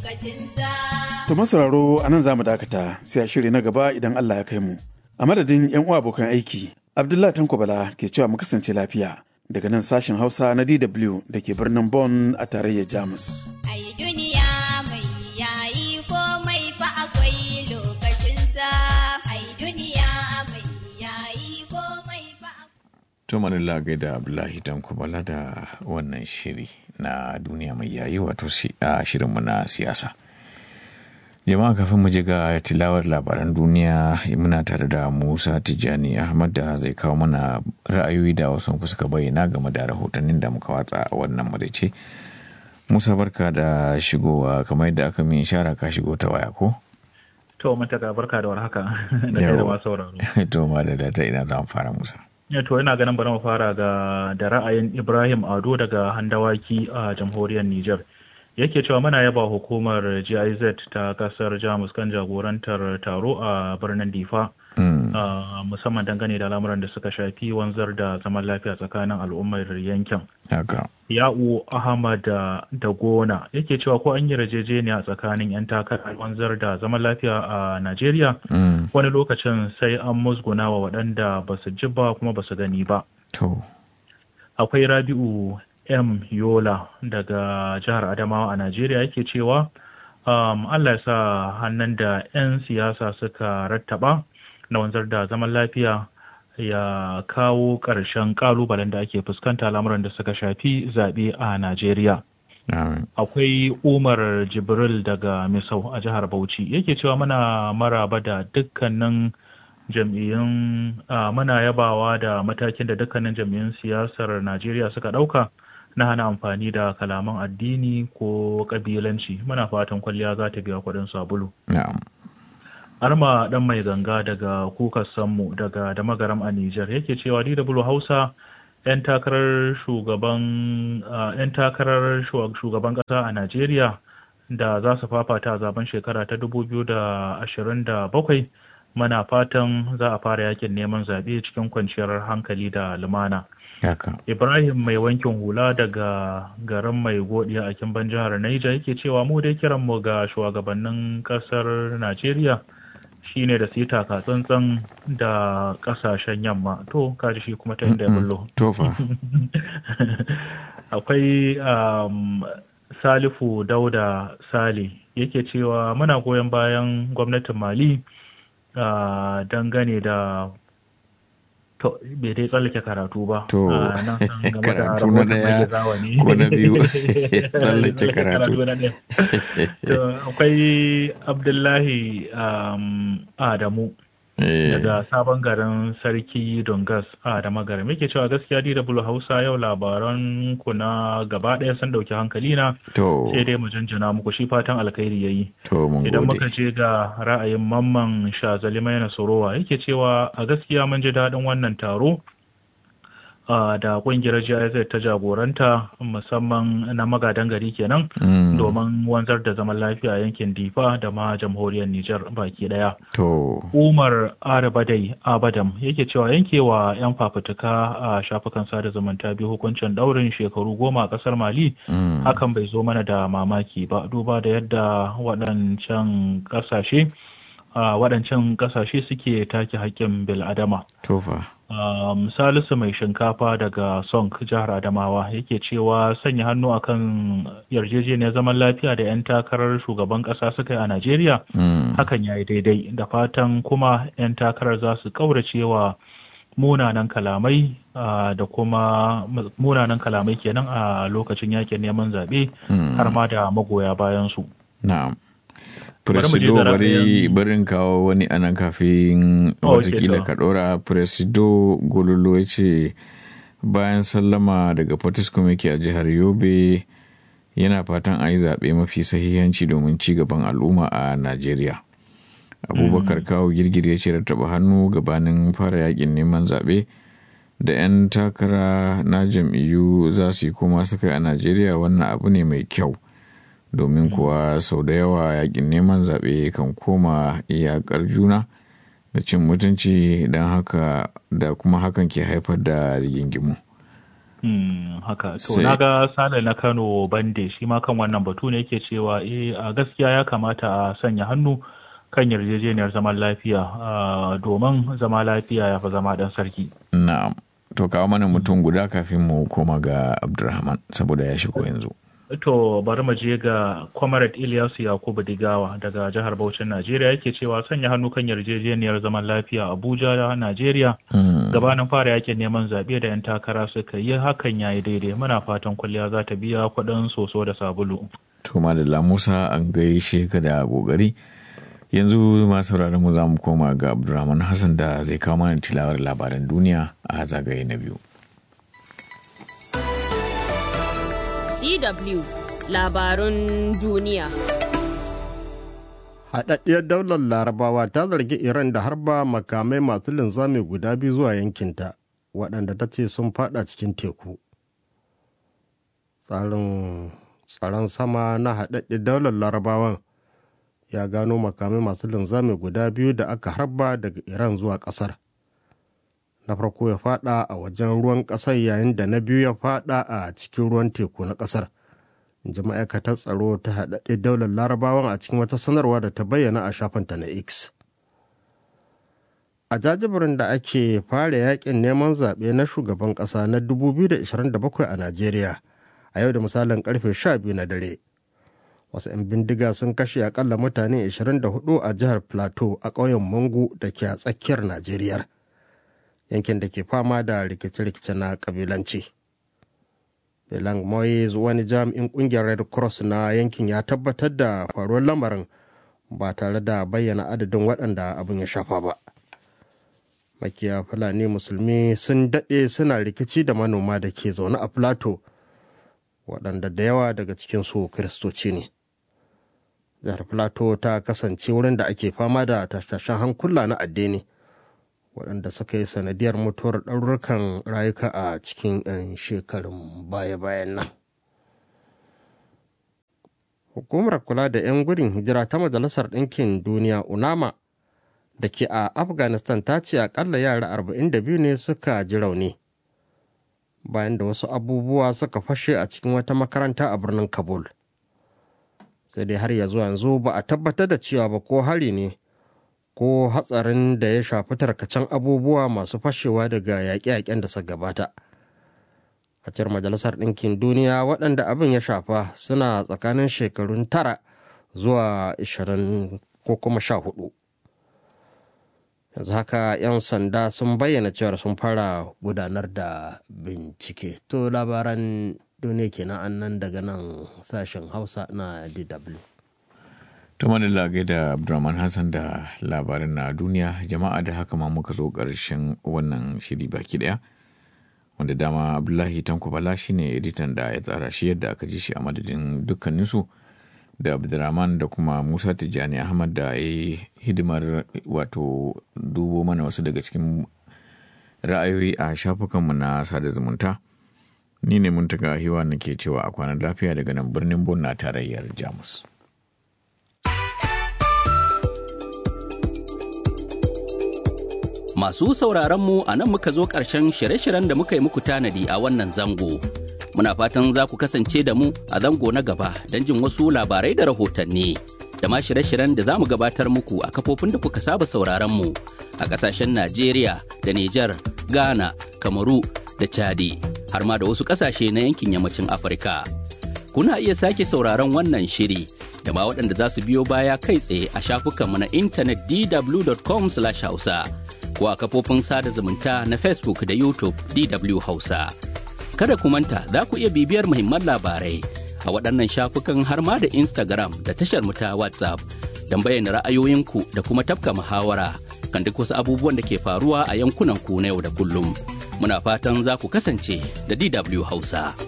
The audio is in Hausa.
To masauraro a nan za mu dakata sai a shiri na gaba idan Allah ya kai mu. A madadin 'yan uwa abokan aiki, Abdullahi Tanko Bala ke cewa mu kasance lafiya daga nan sashen Hausa na DW da ke birnin Bonn a tarayyar Jamus. To manila gaida Abdullahi Tanko Bala da wannan shiri na duniya mai yayi wato shirinmu na siyasa. Jama'a kafin mu je ga tilawar labaran duniya muna tare da Musa Tijjani Ahmad da zai kawo mana ra'ayoyi da wasu suka bayyana game da rahotannin da muka watsa a wannan madace. Musa barka da shigowa kamar yadda aka min ishara ka shigo ta waya ko? To mutaka barka da warhaka da kai da masu sauraro. To madalla ta ina za mu fara Musa. To ina ganin bari mu fara da ra'ayin Ibrahim Ado daga Handawaki a jamhuriyar Niger. Yake cewa muna yaba hukumar GIZ ta kasar Jamus kan jagorantar taro a birnin Difa musamman dangane da lamuran da suka shafi wanzar da zaman lafiya tsakanin al'ummar yankin. Ya'u Ahmad da Gona yake cewa ko an yi yarjejeniya tsakanin 'yan takarar wanzar da zaman lafiya a Najeriya wani lokacin sai an musguna wa waɗanda ba su ji ba kuma ba su gani ba. Akwai Rabi'u M. Yola daga jihar Adamawa a Najeriya yake cewa Allah ya sa hannun da 'yan siyasa suka rattaba na wanzar da zaman lafiya ya kawo ƙarshen ƙalubalen da ake fuskanta lamuran da suka shafi zaɓe a Najeriya. Akwai Umar Jibril daga Misau a jihar Bauchi yake cewa muna maraba da dukkanin jam'iyyun muna yabawa da matakin da dukkanin jam'iyyun siyasar Najeriya suka ɗauka na hana amfani da kalaman addini ko kabilanci. Muna fatan kwalliya za ta biya kuɗin sabulu. Arma dan mai ganga daga Kuka Sammu daga Damagaram a Nijar yake cewa DW Hausa 'yan takarar shugaban ƙasa a Najeriya da za su fafata zaben shekara ta 2027 muna fatan za a fara yakin neman zaɓe cikin kwanciyar hankali da lumana. Ibrahim mai wankin hula daga garin mai godiya a Kimban jihar Niger yake cewa mu dai kiran mu ga shugabannin kasar Najeriya shine da su yi taka tsantsan da kasashen yamma. To kaji shi kuma ta inda ya bullo. Akwai Salifu Dauda Sale yake cewa muna goyon bayan gwamnatin Mali dangane da to bai dai tsallake karatu ba. To karatu na daya ko na biyu tsallake karatu. Akwai Abdullahi Adamu daga sabon garin Sarki Dongas a Damagaram yake cewa gaskiya DW Hausa yau labaran ku na gaba ɗaya sun dauki hankali na sai dai mu jinjina muku shi fatan alkhairi yayi. Idan muka je ga ra'ayin Mamman Shazali Mai Nasorowa yake cewa a gaskiya mun ji daɗin wannan taro da kungiyar GIZ ta jagoranta musamman na magadan gari kenan domin wanzar da zaman lafiya yankin Difa da ma jamhuriyar Nijar baki daya. Umar Arabadai Abadam yake cewa yankewa 'yan fafutuka a shafukan sada zumunta biyu hukuncin daurin shekaru 10 a kasar Mali hakan bai zo mana da mamaki ba duba da yadda waɗancan ƙasashe suke take haƙƙin bil'adama. Salisu mai shinkafa daga Sonk jihar Adamawa yake cewa sanya hannu akan yarjejeniyar zaman lafiya da 'yan takarar shugaban ƙasa suka yi a Najeriya hakan ya yi daidai da fatan kuma 'yan takarar za su ƙauracewa munanan kalamai da kuma munanan kalamai kenan a lokacin yakin neman zaɓe har ma da magoya bayansu. Na'am. Presido barin kawo wani anan kafin watakila ka ɗora. Presido Gololo ya ce bayan sallama daga Fortescue yake a jihar Yobe yana fatan a yi zaɓe mafi sahihanci domin ci gaban al'umma a Najeriya. Abubakar Kawo Girgir ya ce rattaba hannu gabanin fara yakin neman zaɓe da 'yan takara na jam'iyyu za su yi koma suka yi a Najeriya wannan abu ne mai kyau. Domin kuwa sau da yawa yakin neman zaɓe kan koma iyakar juna da cin mutunci don haka da kuma hakan ke haifar da rigingimu. Haka to na ga Sale na Kano Bande shi ma kan wannan batu ne yake cewa a gaskiya ya kamata a sanya hannu kan yarjejeniyar zaman lafiya domin zama lafiya ya fi zama dan sarki. Na'am. To kawo mana mutum guda kafin mu koma ga Abdulrahman saboda ya shigo yanzu. To bari mu je ga Comrade Ilyasu Yakubu Digawa daga jihar Bauchin Najeriya yake cewa sanya hannu kan yarjejeniyar zaman lafiya Abuja Najeriya gabanin fara yakin neman zaɓe da 'yan takara suka yi hakan yayi daidai muna fatan kwalliya za ta biya kuɗin soso da sabulu. To Madalla Musa an gaishe ka da kokari. Yanzu masu sauraron mu za mu koma ga Abdulrahman Hassan da zai kawo mana tilawar labaran duniya a zagaye na biyu. DW labarun duniya. Haɗaɗɗiyar daular Larabawa ta zargi Iran da harba makamai masu linzami guda biyu zuwa yankinta, waɗanda ta ce sun faɗa cikin teku. Tsaron sama na haɗaɗɗiyar daular Larabawan ya gano makamai masu linzami guda biyu da aka harba daga Iran zuwa ƙasar. Na farko ya faɗa a wajen ruwan ƙasar yayin da na biyu ya faɗa a cikin ruwan teku na ƙasar. Ji ma'aikatar tsaro ta haɗaɗɗe daular Larabawan a cikin wata sanarwa da ta bayyana a shafinta na X. A jajibirin da ake fara yakin neman zaɓe na shugaban ƙasa na 2027 a Najeriya a yau da misalin ƙarfe 12 na dare. Wasu 'yan bindiga sun kashe akalla mutane 24 a jihar Plateau a ƙauyen Mangu da ke a tsakiyar Najeriya. Yankin da ke fama da rikice-rikice na ƙabilanci. Belang Moyes wani jami'in ƙungiyar Red Cross na yankin ya tabbatar da faruwar lamarin ba tare da bayyana adadin waɗanda abin ya shafa ba. Makiya Fulani Musulmi sun daɗe suna rikici da manoma da ke zaune a Plateau, waɗanda da yawa daga cikinsu Kiristoci ne. Jihar Plateau ta kasance wurin da ake fama da tashe-tashen hankula na addini, waɗanda suka yi sanadiyar mutuwar ɗarurukan rayuka a cikin 'yan shekarun baya-bayan nan. Hukumar kula da 'yan gudun hijira ta Majalisar Ɗinkin Duniya UNAMA da ke a Afghanistan ta ce akalla yara 42 ne suka ji rauni bayan da wasu abubuwa suka fashe a cikin wata makaranta a birnin Kabul. Sai dai har yanzu ba a tabbatar da cewa ba ko hari ne ko hatsarin da ya shafi tarkacen abubuwa masu fashewa daga yaƙe-yaƙen da suka gabata. A cikin Majalisar Ɗinkin Duniya waɗanda abin ya shafa suna tsakanin shekarun 9 zuwa 20 ko kuma 14. Yanzu haka 'yan sanda sun bayyana cewar sun fara gudanar da bincike. To labaran duniya kenan annan daga nan sashen Hausa na DW. Tuma da lagai da Abdulrahman Hassan da labarin na duniya. Jama'a da haka ma muka zo ƙarshen wannan shiri baki ɗaya. Wanda dama Abdullahi Tanko Bala shi ne editan da ya tsara shi yadda aka ji shi a madadin dukkaninsu da Abdulrahman da kuma Musa Tijjani Ahmad da ya yi hidimar wato dubo mana wasu daga cikin ra'ayoyi a shafukanmu na sada zumunta. Ni ne Muntaka Hiwa nake cewa a kwanan lafiya daga nan birnin Bonn na tarayyar Jamus. Masu sauraronmu a nan muka zo ƙarshen shirye-shiryen da muka yi muku tanadi a wannan zango. Muna fatan za ku kasance da mu a zango na gaba don jin wasu labarai da rahotanni. Da ma shirye-shiryen da za mu gabatar muku a kafofin da kuka saba sauraronmu a ƙasashen Najeriya da Nijar, Ghana, Kamaru da Chadi, har ma da wasu ƙasashe na yankin yammacin Afirka. Kuna iya sake sauraron wannan shiri da ma waɗanda za su biyo baya kai tsaye a shafukanmu na intanet dw.com/hausa. ko a kafofin sada zumunta na Facebook da YouTube DW Hausa. Kada ku manta za ku iya bibiyar muhimman labarai a waɗannan shafukan har ma da Instagram da tashar mu ta WhatsApp don bayyana ra'ayoyinku da kuma tafka muhawara kan duk wasu abubuwan da ke faruwa a yankunan ku na yau da kullum. Muna fatan za ku kasance da DW Hausa.